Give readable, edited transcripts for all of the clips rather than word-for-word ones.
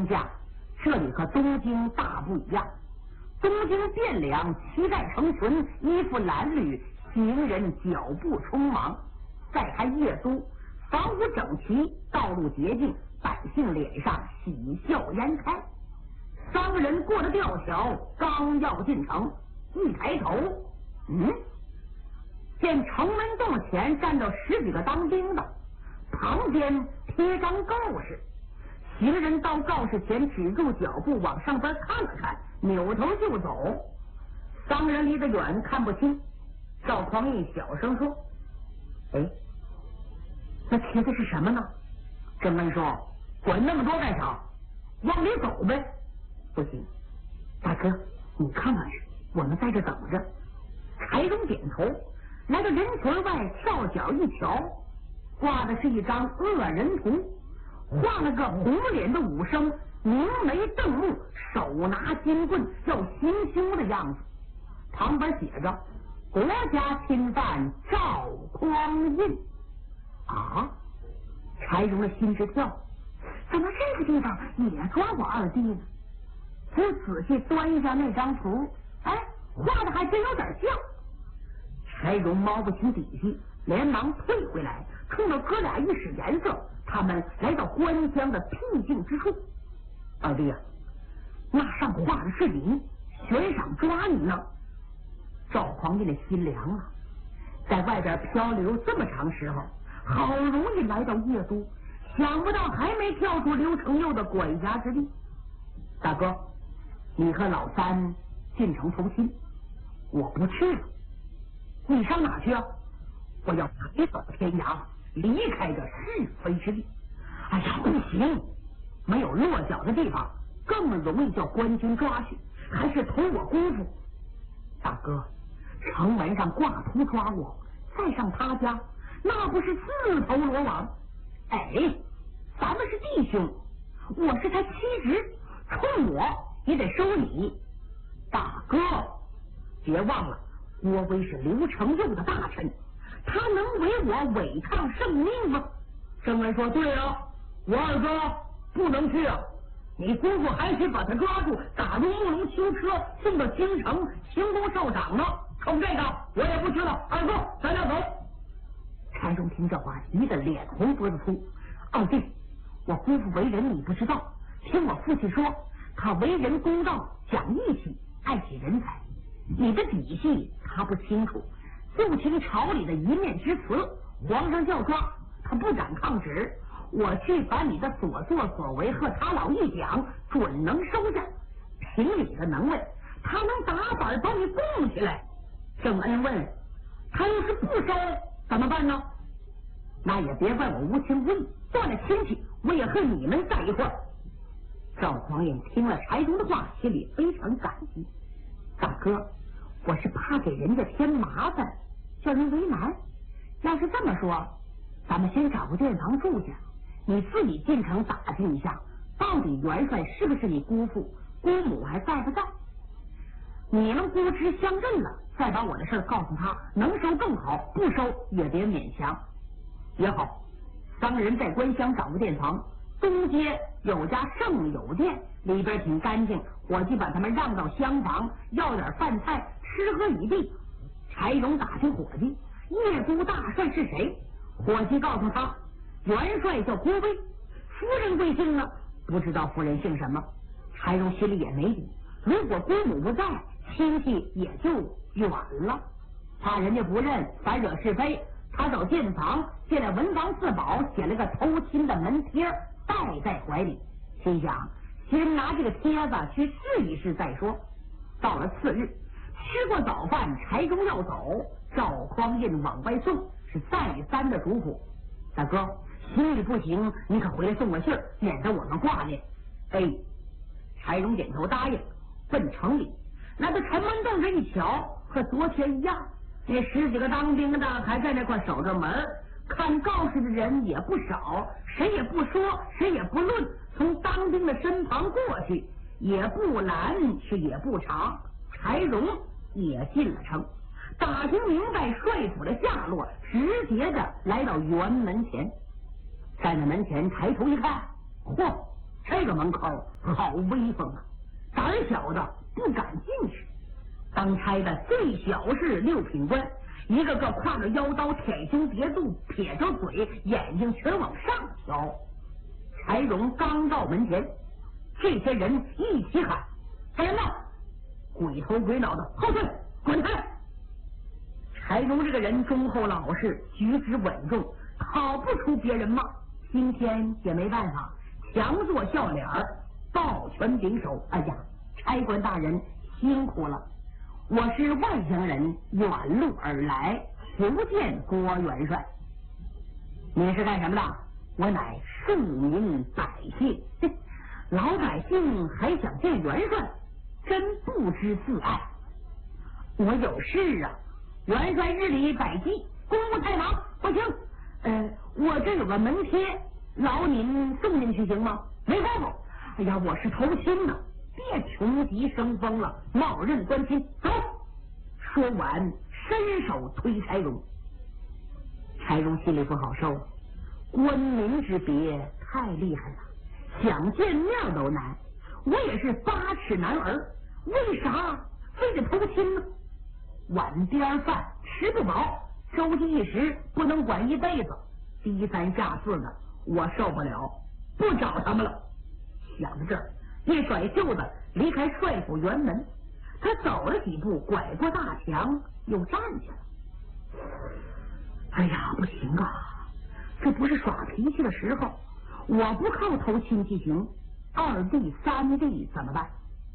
听驾，这里和东京大不一样。东京汴梁乞丐成群，衣服褴褛，行人脚步匆忙。再看夜都，房屋整齐，道路洁净，百姓脸上喜笑颜开。商人过了吊桥，刚要进城，一抬头，见城门洞前站着10几个当兵的，旁边贴张告示。行人到告示前止住脚步，往上边看了看，扭头就走。商人离得远，看不清。赵匡胤小声说：“哎，那贴的是什么呢？”郑恩说：“管那么多干啥？往里走呗。”不行，大哥，你看看去，我们在这等着。柴荣点头，来到人群外，跳脚一瞧，挂的是一张恶人图，画了个红脸的武生，明眉瞪目，手拿金棍，要行凶的样子。旁边写着“国家侵犯赵匡胤”。啊！柴荣的心直跳，怎么这个地方也抓我二弟呢？他仔细端一下那张图，哎，画的还真有点像。柴荣摸不清底细，连忙退回来，冲着哥俩一使颜色，他们来到关江的僻静之处。二弟啊，那上画的是你，悬赏抓你呢。赵匡胤的心凉了，在外边漂流这么长时候，好容易来到夜都，想不到还没跳出刘承佑的管辖之地。大哥，你和老三进城投亲，我不去了。你上哪去啊？我要飞走天涯，离开这是非之地。哎呀，不行，没有落脚的地方，更容易叫官军抓去，还是图我姑父。大哥，城门上挂图抓我，再上他家，那不是自投罗网？哎，咱们是弟兄，我是他妻侄，冲我也得收你。大哥，别忘了，郭威是刘承佑的大臣，他能为我违抗圣命吗？郑恩说：“对啊，我二哥不能去啊！你姑父还得把他抓住，打入木龙囚车，送到京城行宫受赏呢。冲这个，我也不去了。二哥，咱俩走。”柴荣听这话，急得脸红脖子粗。二弟，我姑父为人你不知道，听我父亲说，他为人公道，讲义气，爱惜人才。你的底细他不清楚，就听朝里的一面之词，皇上叫抓，他不敢抗旨。我去把你的所作所为和他老一讲，准能收下。凭你的能耐，他能打板把你供起来。郑恩问：“他要是不收怎么办呢？”那也别怪我无情无义，断了亲戚，我也和你们在一块儿。赵匡胤听了柴荣的话，心里非常感激。大哥，我是怕给人家添麻烦，叫人为难。要是这么说，咱们先找个店房住下，你自己进城打听一下，到底元帅是不是你姑父，姑母还在不在？你们姑侄相认了，再把我的事告诉他，能收更好，不收也别勉强。也好，商人在关乡找个店房，东街有家盛友店，里边挺干净，伙计把他们让到厢房，要点饭菜，吃喝已毕。柴荣打听伙计，夜都大帅是谁？伙计告诉他，元帅叫郭威，夫人贵姓呢？不知道夫人姓什么。柴荣心里也没底，如果姑母不在，亲戚也就远了，怕人家不认，反惹是非。他找店房借来文房四宝，写了个偷亲的门贴，带在怀里，心想先拿这个贴子去试一试再说。到了次日，吃过早饭，柴荣要走，赵匡胤往外送，是再三的嘱咐：“大哥，心里不行，你可回来送个信儿，免得我们挂念。”哎，柴荣点头答应，奔城里。来到城门洞这一瞧，和昨天一样，那10几个当兵的还在那块守着门，看告示的人也不少，谁也不说，谁也不论，从当兵的身旁过去，也不拦，是也不查。柴荣也进了城，打听明白帅府的下落，直接的来到辕门前。站在门前抬头一看，嚯， 这个门口好威风啊，胆小的不敢进去。当差的最小是6品官，一个个挎着腰刀，舔胸叠肚，撇着嘴，眼睛全往上瞧。柴荣刚到门前，这些人一起喊：“开人呐！”鬼头鬼脑的后退，滚开！柴荣这个人忠厚老实，举止稳重，讨不出别人骂。今天也没办法，强作笑脸，抱拳拱手：“哎呀，差官大人辛苦了，我是外乡人，远路而来，求见郭元帅。”“你是干什么的？”“我乃庶民百姓。”“老百姓还想见元帅，真不知自爱。”“我有事啊，元帅日理百计，公务太忙，不行。我这有个门贴，劳您送进去行吗？”“没功夫。”“哎呀，我是投亲呢，别穷极生风了，冒认官亲，走！”说完，伸手推柴荣。柴荣心里不好受，官民之别太厉害了，想见面都难。我也是8尺男儿，为啥非得偷亲呢？碗边饭吃不饱，周济一时不能管一辈子，低三下四的，我受不了，不找他们了。想到这儿，一甩袖子离开帅府辕门。他走了几步，拐过大墙，又站起来。哎呀，不行啊，这不是耍脾气的时候，我不靠投亲戚行，2弟3弟怎么办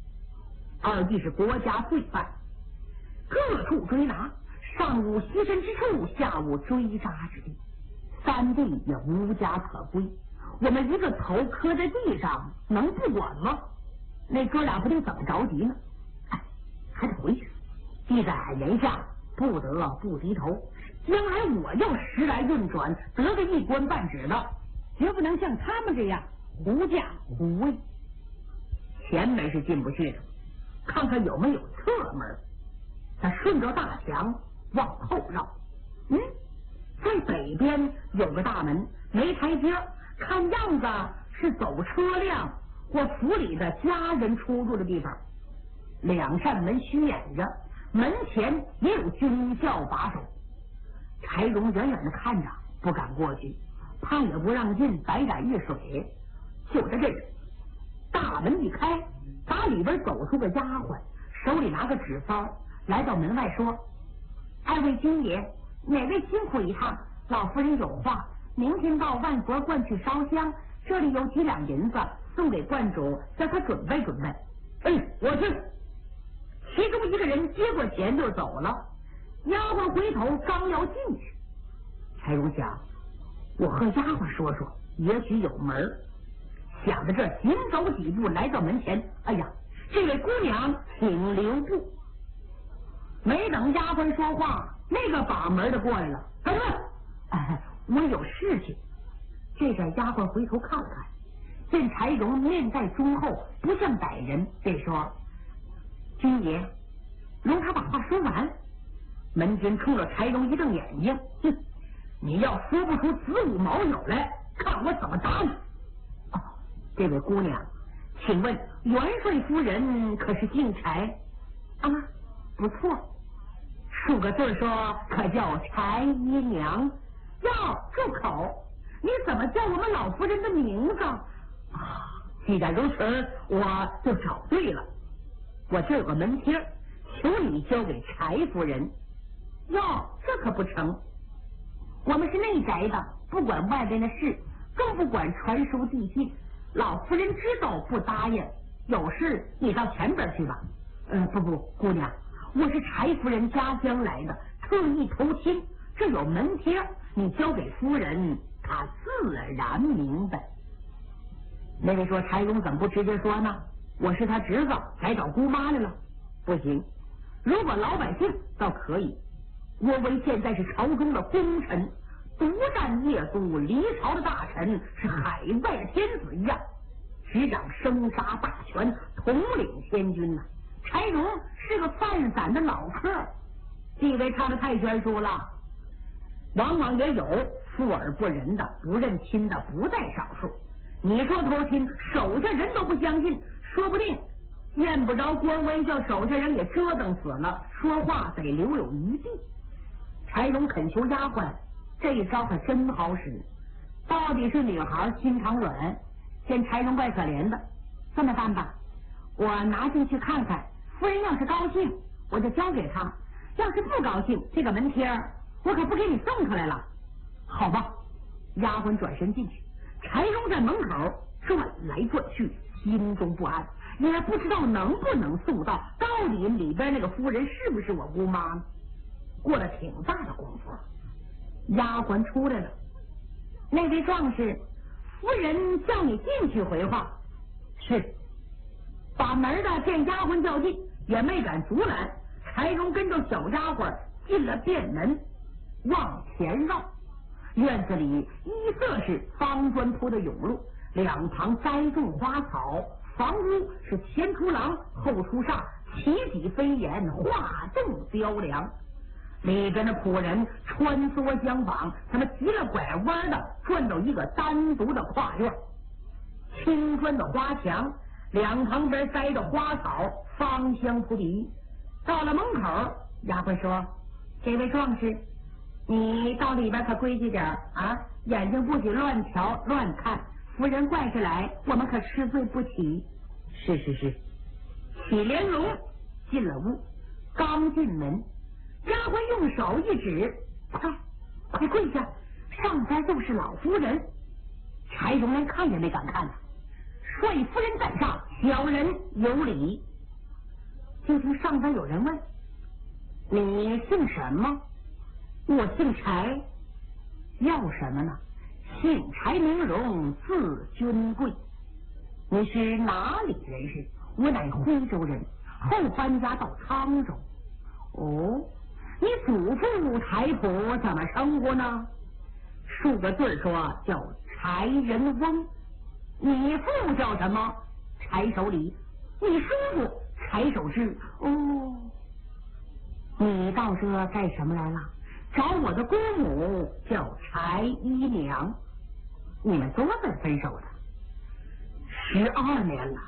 ？2弟是国家罪犯，各处追拿，上无栖身之处，下无追杀之地。3弟也无家可归，我们一个头磕在地上，能不管吗？那哥俩不定怎么着急呢？还得回去。记在俺言下，不得不低头。将来我要时来运转，得个一官半职的，绝不能像他们这样狐假虎威。前门是进不去的，看看有没有侧门。他顺着大墙往后绕，在北边有个大门，没台阶，看样子是走车辆或府里的家人出入的地方。2扇门虚掩着，门前也有军校把守。柴荣远远的看着，不敢过去，怕也不让进，白赶一水。就在这时，大门一开，打里边走出个丫鬟，手里拿个纸包，来到门外说：“2位军爷，哪位辛苦一趟，老夫人有话，明天到万佛观去烧香，这里有几两银子，送给观主，叫他准备准备。”“我去。”其中一个人接过钱就走了。丫鬟回头刚要进去，柴荣想，我和丫鬟说说，也许有门。想到这，行走几步来到门前。哎呀，这位姑娘请留步。没等丫鬟说话，那个把门的过来了。干什么？我有事情。这个丫鬟回头看看，见柴荣面带忠厚，不像歹人，便说：“军爷，容他把话说完。”门军冲着柴荣一瞪眼睛，哼，你要说不出子午卯酉来，看我怎么打你！这位姑娘，请问元帅夫人可是姓柴？不错，数个字说可叫柴姨娘。住口！你怎么叫我们老夫人的名字？既然如此，我就找对了。我这有个门贴，求你交给柴夫人。这可不成，我们是内宅的，不管外边的事，更不管传书递信。老夫人知道不答应，有事你到前边去吧。不，姑娘，我是柴夫人家乡来的，特意投亲，这有门贴，你交给夫人，她自然明白。那位说：“柴荣怎么不直接说呢？我是他侄子，来找姑妈来了。”不行，如果老百姓倒可以。我为现在是朝中的功臣，独占邺都，离朝的大臣是海外的天子一样，执掌生杀大权，统领千军呐。柴荣是个犯散的老客，地位唱的太悬殊了，往往也有富而不仁的，不认亲的不在少数。 你说偷亲，手下人都不相信，说不定见不着官威，叫手下人给折腾死了，说话得留有余地。柴荣恳求丫鬟，这一招可真好使。到底是女孩心肠软，见柴荣怪可怜的，这么办吧，我拿进去看看，夫人要是高兴，我就交给她；要是不高兴，这个门贴我可不给你送出来了。好吧。丫鬟转身进去，柴荣在门口转来转去，心中不安，也不知道能不能送到，到底里边那个夫人是不是我姑妈呢？过了挺大的功夫，丫鬟出来了。那位壮士，夫人叫你进去回话。是。把门的见丫鬟较劲，也没敢阻拦。柴荣跟着小丫鬟进了殿门，往前绕。院子里一色是方砖铺的甬路，两旁栽种花草，房屋是前出廊后出煞，起底飞檐，画栋雕梁。里边的仆人穿梭相仿，他们急了拐弯的转到一个单独的跨院，青砖的花墙，两旁边栽着花草，芳香扑鼻。到了门口，丫鬟说：“这位壮士，你到里边可规矩点啊，眼睛不许乱瞧乱看，夫人怪事来，我们可吃罪不起。”是。启莲蓉进了屋，刚进门，丫鬟用手一指：“快跪下，上边就是老夫人。”柴荣连看也没敢看帅夫人在上，小人有礼。就听上边有人问：“你姓什么？”“我姓柴。”“要什么呢？”“姓柴名荣，字君贵。”“你是哪里人士？”“我乃徽州人，后搬家到沧州。”“哦，你祖父柴普怎么称呼呢？”“数个字说叫柴仁翁。”“你父叫什么？”“柴守礼。”“你叔父？”“柴守志。”“哦，你到这干什么来了？”“找我的姑母，叫柴姨娘。”“你们多早分手的？”“12年了。”“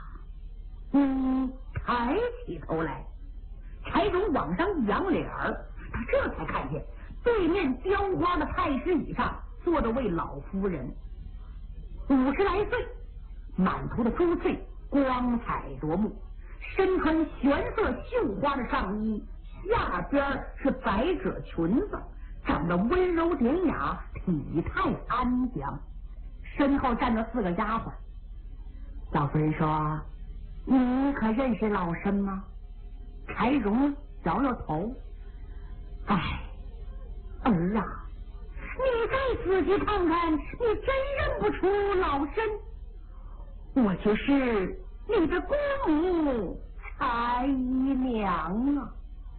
抬起头来。”柴荣往上一扬脸儿，他这才看见对面雕花的太师椅上坐着位老夫人，50来岁，满头的珠翠，光彩夺目，身穿玄色绣花的上衣，下边是百褶裙子，长得温柔典雅，体态安详。身后站着4个丫鬟。老夫人说：“你可认识老身吗？”柴荣摇摇头：“哎，儿啊，你再仔细看看，你真认不出老身。我就是你的姑母柴姨娘啊！”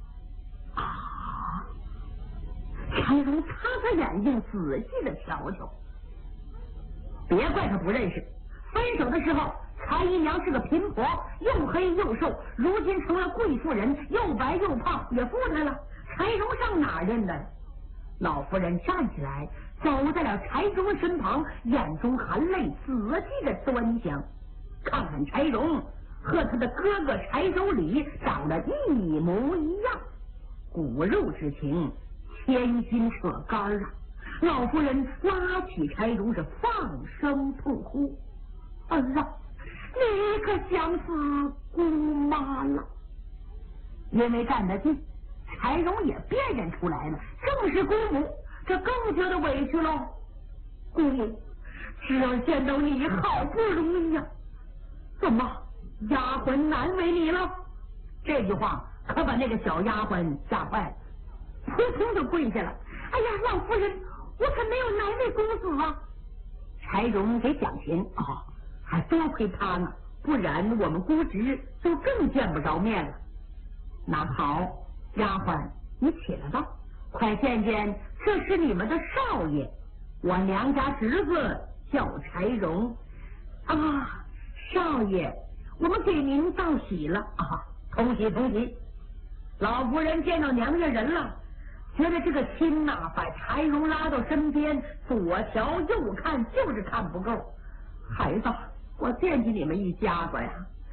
啊！柴荣擦擦眼睛，仔细的瞧瞧。别怪他不认识，分手的时候柴姨娘是个贫婆，又黑又瘦，如今成了贵妇人，又白又胖，也富态了。柴荣上哪认得？老夫人站起来，走在了柴荣身旁，眼中含泪，仔细的端详。看看柴荣和他的哥哥柴守礼长得一模一样，骨肉之情，牵心扯肝啊！老夫人拉起柴荣是放声痛哭：“儿啊，你可想死姑妈了！”因为站得近，柴荣也辨认出来了，正是姑母，这更觉得委屈喽。“姑母，只要见到你，好不容易呀！怎么，丫鬟难为你了？”这句话可把那个小丫鬟吓坏了，扑通就跪下了：“哎呀，老夫人，我可没有难为公子啊！”柴荣给讲情：“还多亏他呢，不然我们姑侄就更见不着面了。”“那好，丫鬟，你起来吧，快见见，这是你们的少爷，我娘家侄子叫柴荣啊。少爷，我们给您道喜了啊！恭喜恭喜！”老夫人见到娘家人了，觉得这个亲呐，把柴荣拉到身边，左瞧右看，就是看不够。 孩子，我惦记你们一家子呀。